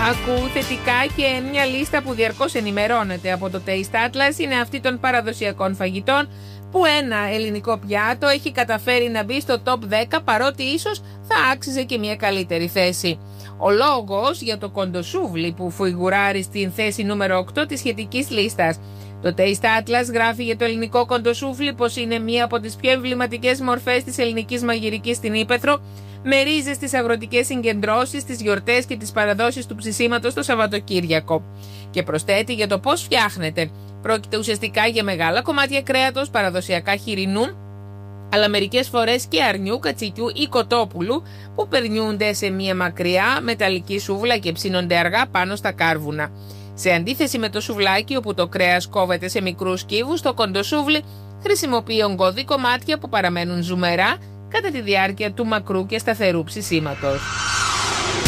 Ακούω θετικά και μια λίστα που διαρκώς ενημερώνεται από το Taste Atlas είναι αυτή των παραδοσιακών φαγητών που ένα ελληνικό πιάτο έχει καταφέρει να μπει στο top 10 παρότι ίσως θα άξιζε και μια καλύτερη θέση. Ο λόγος για το κοντοσούβλι που φιγουράρει στην θέση νούμερο 8 της σχετικής λίστας. Το Taste Atlas γράφει για το ελληνικό κοντοσούβλι πως είναι μία από τις πιο εμβληματικές μορφές της ελληνικής μαγειρικής στην Ύπαιθρο, με ρίζες στις αγροτικές συγκεντρώσεις, τις γιορτές και τις παραδόσεις του ψησίματος το Σαββατοκύριακο. Και προσθέτει για το πώς φτιάχνεται. Πρόκειται ουσιαστικά για μεγάλα κομμάτια κρέατος, παραδοσιακά χοιρινού, αλλά μερικές φορές και αρνιού, κατσικιού ή κοτόπουλου που περνιούνται σε μια μακριά μεταλλική σούβλα και ψήνονται αργά πάνω στα κάρβουνα. Σε αντίθεση με το σουβλάκι όπου το κρέας κόβεται σε μικρούς κύβους, το κοντοσούβλι χρησιμοποιεί ογκώδη κομμάτια που παραμένουν ζουμερά κατά τη διάρκεια του μακρού και σταθερού ψησίματος.